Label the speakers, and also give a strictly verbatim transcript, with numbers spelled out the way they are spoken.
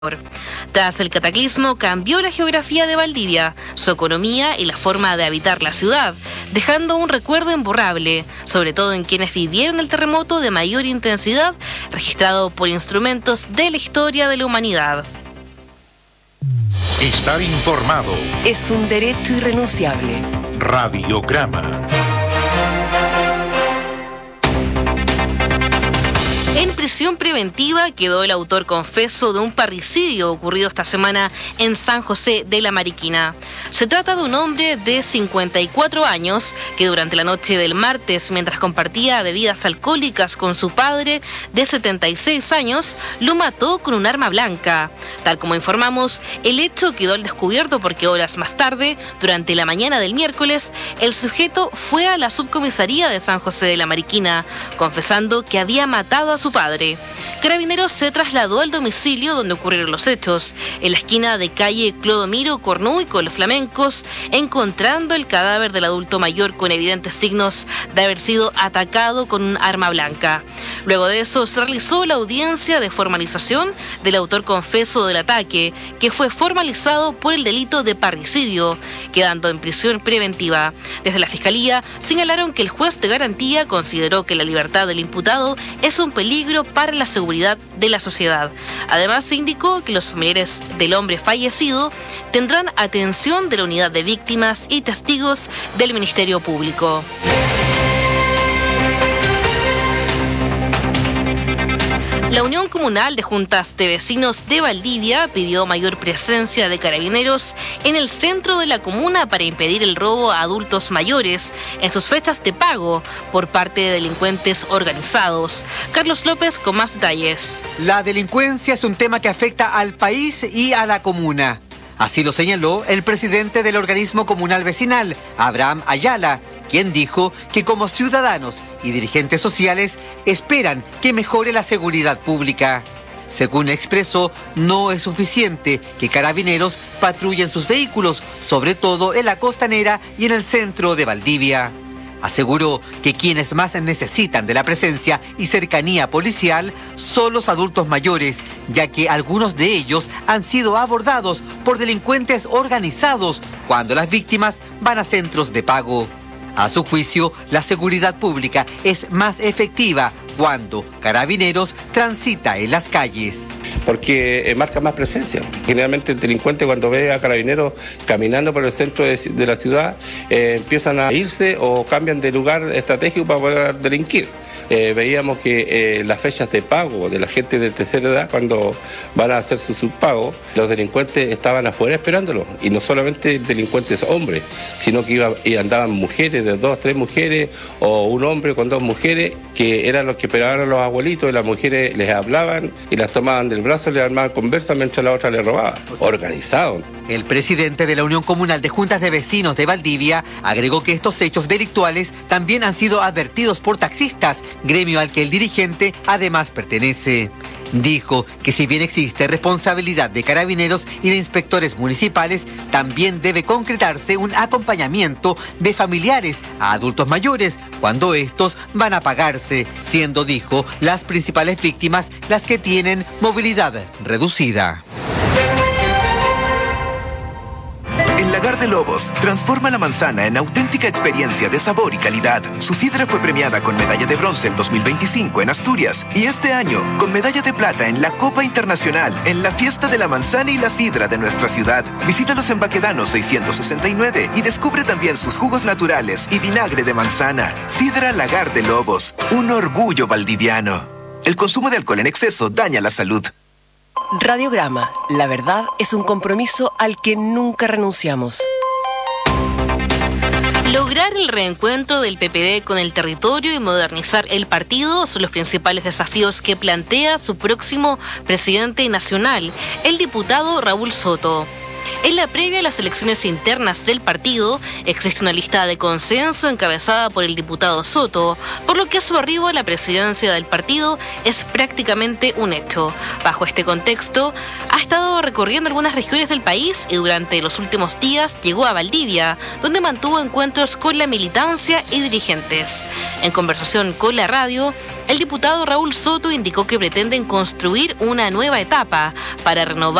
Speaker 1: Tras el cataclismo, cambió la geografía de Valdivia, su economía y la forma de habitar la ciudad, dejando un recuerdo imborrable, sobre todo en quienes vivieron el terremoto de mayor intensidad registrado por instrumentos de la historia de la humanidad.
Speaker 2: Estar informado
Speaker 3: es un derecho irrenunciable.
Speaker 2: Radiograma.
Speaker 1: En prisión preventiva quedó el autor confeso de un parricidio ocurrido esta semana en San José de la Mariquina. Se trata de un hombre de cincuenta y cuatro años que durante la noche del martes, mientras compartía bebidas alcohólicas con su padre de setenta y seis años, lo mató con un arma blanca. Tal como informamos, el hecho quedó al descubierto porque horas más tarde, durante la mañana del miércoles, el sujeto fue a la subcomisaría de San José de la Mariquina, confesando que había matado a su padre. Carabineros se trasladó al domicilio donde ocurrieron los hechos, en la esquina de calle Clodomiro Cornuy con los Flamencos, encontrando el cadáver del adulto mayor con evidentes signos de haber sido atacado con un arma blanca. Luego de eso se realizó la audiencia de formalización del autor confeso del ataque, que fue formalizado por el delito de parricidio, quedando en prisión preventiva. Desde la Fiscalía señalaron que el juez de garantía consideró que la libertad del imputado es un peligro para la seguridad de la sociedad. Además, se indicó que los familiares del hombre fallecido tendrán atención de la unidad de víctimas y testigos del Ministerio Público. La Unión Comunal de Juntas de Vecinos de Valdivia pidió mayor presencia de carabineros en el centro de la comuna para impedir el robo a adultos mayores en sus fechas de pago por parte de delincuentes organizados. Carlos López con más detalles.
Speaker 4: La delincuencia es un tema que afecta al país y a la comuna. Así lo señaló el presidente del organismo comunal vecinal, Abraham Ayala, quien dijo que como ciudadanos y dirigentes sociales esperan que mejore la seguridad pública. Según expresó, no es suficiente que carabineros patrullen sus vehículos, sobre todo en la costanera y en el centro de Valdivia. Aseguró que quienes más necesitan de la presencia y cercanía policial son los adultos mayores, ya que algunos de ellos han sido abordados por delincuentes organizados cuando las víctimas van a centros de pago. A su juicio, la seguridad pública es más efectiva cuando Carabineros transita en las calles.
Speaker 5: Porque marca más presencia. Generalmente el delincuente cuando ve a Carabineros caminando por el centro de, de la ciudad eh, empiezan a irse o cambian de lugar estratégico para poder delinquir. Eh, veíamos que eh, las fechas de pago de la gente de tercera edad, cuando van a hacerse su pago, los delincuentes estaban afuera esperándolo. Y no solamente delincuentes hombres, sino que iba, y andaban mujeres de dos, tres mujeres o un hombre con dos mujeres, que eran los que esperaban a los abuelitos, y las mujeres les hablaban y las tomaban del brazo, le armaban conversa mientras la otra le robaba. Organizado.
Speaker 4: El presidente de la Unión Comunal de Juntas de Vecinos de Valdivia agregó que estos hechos delictuales también han sido advertidos por taxistas, gremio al que el dirigente además pertenece. Dijo que si bien existe responsabilidad de carabineros y de inspectores municipales, también debe concretarse un acompañamiento de familiares a adultos mayores cuando estos van a pagarse, siendo, dijo, las principales víctimas las que tienen movilidad reducida.
Speaker 6: El Lagar de Lobos transforma la manzana en auténtica experiencia de sabor y calidad. Su sidra fue premiada con medalla de bronce en dos mil veinticinco en Asturias y este año con medalla de plata en la Copa Internacional en la Fiesta de la Manzana y la Sidra de nuestra ciudad. Visítalos en Baquedano seiscientos sesenta y nueve y descubre también sus jugos naturales y vinagre de manzana. Sidra Lagar de Lobos, un orgullo valdiviano. El consumo de alcohol en exceso daña la salud.
Speaker 3: Radiograma. La verdad es un compromiso al que nunca renunciamos.
Speaker 1: Lograr el reencuentro del P P D con el territorio y modernizar el partido son los principales desafíos que plantea su próximo presidente nacional, el diputado Raúl Soto. En la previa a las elecciones internas del partido, existe una lista de consenso encabezada por el diputado Soto, por lo que su arribo a la presidencia del partido es prácticamente un hecho. Bajo este contexto, ha estado recorriendo algunas regiones del país y durante los últimos días llegó a Valdivia, donde mantuvo encuentros con la militancia y dirigentes. En conversación con la radio, el diputado Raúl Soto indicó que pretenden construir una nueva etapa para renovar